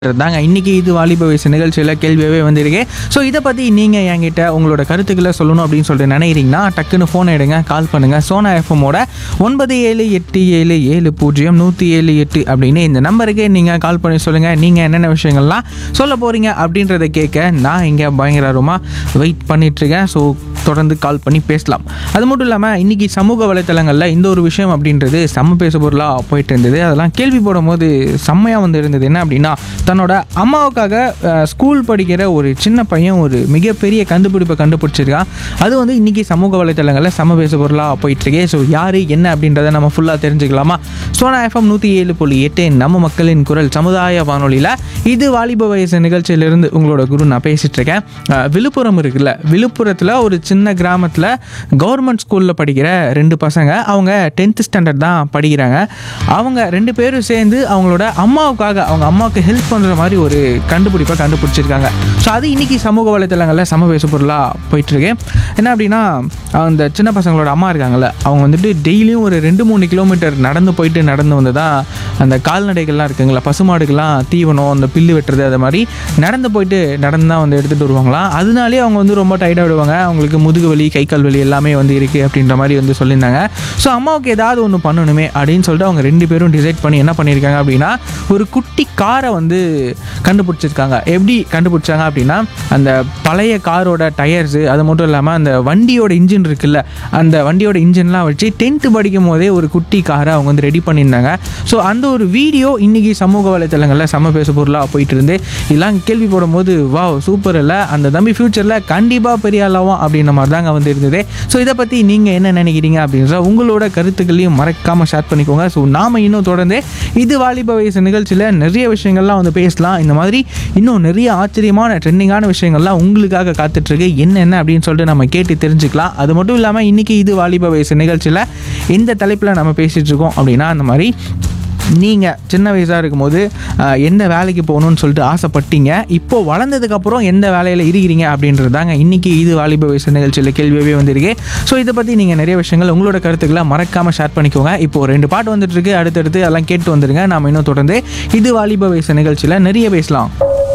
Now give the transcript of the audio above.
தாங்க இன்னைக்கு இது வாலிப வயசு நிகழ்ச்சியில் கேள்வியாகவே வந்திருக்கு. ஸோ இதை பற்றி நீங்கள் என்கிட்ட உங்களோட கருத்துக்களை சொல்லணும் அப்படின்னு சொல்லிட்டு நினைக்கிறீங்கன்னா டக்குன்னு ஃபோனை எடுங்க, கால் பண்ணுங்கள். சோனா எஃப்எம்மோட 9787700178 அப்படின்னு இந்த நம்பருக்கு நீங்கள் கால் பண்ணி சொல்லுங்கள். நீங்கள் என்னென்ன விஷயங்கள்லாம் சொல்ல போகிறீங்க அப்படின்றத கேட்க நான் இங்கே பயங்கரமாக வெயிட் பண்ணிகிட்ருக்கேன். ஸோ தொடர்ந்து கால் பண்ணி பேசலாம். அது மட்டும் இல்லாமல் இன்றைக்கி சமூக வலைத்தளங்களில் இந்த ஒரு விஷயம் அப்படின்றது செம்ம பேச பொருளாக போயிட்டு இருந்தது. அதெல்லாம் கேள்வி போடும்போது செம்மையாக வந்து இருந்தது. என்ன அப்படின்னா, தன்னோட அம்மாவுக்காக ஸ்கூல் படிக்கிற ஒரு சின்ன பையன் ஒரு மிகப்பெரிய கண்டுபிடிப்பை கண்டுபிடிச்சிருக்கான். அது வந்து இன்றைக்கி சமூக வலைத்தளங்களில் செம்ம பேச பொருளாக போயிட்டுருக்கே. ஸோ யார் என்ன அப்படின்றத நம்ம ஃபுல்லாக தெரிஞ்சுக்கலாமா? சோனா எஃப்எம் 107.8 நம்ம மக்களின் குரல் சமுதாய வானொலியில் இது வாலிப வயசு நிகழ்ச்சியிலிருந்து உங்களோட குரு நான் பேசிகிட்ருக்கேன். விழுப்புரம் இருக்குல்ல, விழுப்புரத்தில் ஒரு சின்ன கிராமத்தில் கவர்மெண்ட் ஸ்கூலில் படிக்கிற 2 பசங்க, அவங்க 10th ஸ்டாண்டர்ட் தான் படிக்கிறாங்க. அவங்க 2 பேரும் சேர்ந்து அவங்களோட அம்மாவுக்காக, அவங்க அம்மாவுக்கு ஹெல்ப் பண்ணுற மாதிரி ஒரு கண்டுபிடிப்பை கண்டுபிடிச்சிருக்காங்க. ஸோ அது இன்றைக்கி சமூக வலைத்தளங்களில் சம பேசு பொருளாக போயிட்டுருக்கு. என்ன அப்படின்னா, அந்த சின்ன பசங்களோட அம்மா இருக்காங்கள்ல, அவங்க வந்துட்டு டெய்லியும் ஒரு 2-3 கிலோமீட்டர் நடந்து வந்து தான் அந்த கால்நடைகள்லாம் இருக்குங்களா, பசுமாடுகள்லாம் தீவனம், அந்த பில்லு வெட்டுறது, அது மாதிரி நடந்து தான் வந்து எடுத்துகிட்டு வருவாங்களாம். அதனாலே அவங்க வந்து ரொம்ப டைட்டாக விடுவாங்க. அவங்களுக்கு முதுகு வலி, கை கால் வலி எல்லாமே வந்து இருக்குது அப்படின்ற மாதிரி வந்து சொல்லியிருந்தாங்க. ஸோ அம்மாவுக்கு ஏதாவது ஒன்று பண்ணணுமே அப்படின்னு சொல்லிட்டு அவங்க 2 பேரும் டிசைட் பண்ணி என்ன பண்ணியிருக்காங்க அப்படின்னா, ஒரு குட்டி காரை வந்து கண்டுபிடிச்சிருக்காங்க. எப்படி கண்டுபிடிச்சாங்க அப்படின்னா, அந்த பழைய காரோட டயர்ஸு, அது மட்டும் இல்லாமல் அந்த வண்டியோட இன்ஜின் இருக்குல்ல, அந்த வண்டியோட இன்ஜின்லாம் வச்சு 10th படிக்கும் போதே ஒரு குட்டி காரை அவங்க வந்து ரெடி பண்ணியிருந்தாங்க. ஸோ அந்த ஒரு வீடியோ இன்றைக்கி சமூக வலைத்தளங்களில் செம்ம பேச பொருளாக போயிட்டு இருந்து இதெல்லாம் கேள்வி போடும்போது வாவ் சூப்பர் இல்லை, அந்த தம்பி ஃப்யூச்சரில் கண்டிப்பாக பெரிய ஆளாவும் அப்படின்ற மாதிரி தாங்க வந்து இருந்தது. ஸோ இதை பற்றி நீங்கள் என்ன நினைக்கிறீங்க அப்படின்ற உங்களோட கருத்துக்களையும் மறக்காமல் ஷேர் பண்ணிக்கோங்க. ஸோ நாம் இன்னும் தொடர்ந்து இது வாலிப வயசு நிகழ்ச்சியில் நிறைய விஷயங்கள்லாம் வந்து பேசலாம். இந்த மாதிரி இன்னும் நிறைய ஆச்சரியமான ட்ரெண்டிங்கான விஷயங்கள்லாம் உங்களுக்காக காத்துட்ருக்கு. என்னென்ன அப்படின்னு சொல்லிட்டு நம்ம கேட்டு தெரிஞ்சுக்கலாம். அது மட்டும் இல்லாமல் இன்றைக்கி இது வாலிப வயசு நிகழ்ச்சியில் இந்த தலைப்பில் நம்ம பேசிகிட்டு இருக்கோம் அப்படின்னா, அந்த மாதிரி நீங்கள் சின்ன வயசாக இருக்கும்போது எந்த வேலைக்கு போகணுன்னு சொல்லிட்டு ஆசைப்பட்டீங்க, இப்போது வளர்ந்ததுக்கப்புறம் எந்த வேலையில் இருக்கிறீங்க அப்படின்றது தாங்க இன்றைக்கி இது வாலிப வயசு நிகழ்ச்சியில் கேள்வியாகவே வந்திருக்கு. ஸோ இதை பற்றி நீங்கள் நிறைய விஷயங்கள் உங்களோட கருத்துக்களை மறக்காமல் ஷேர் பண்ணிக்கோங்க. இப்போது 2 பாட்டு வந்துட்டுருக்கு, அடுத்தடுத்து அதெல்லாம் கேட்டு வந்துடுங்க. நாம் இன்னும் தொடர்ந்து இது வாலிப வயசு நிகழ்ச்சியில் நிறைய பேசலாம்.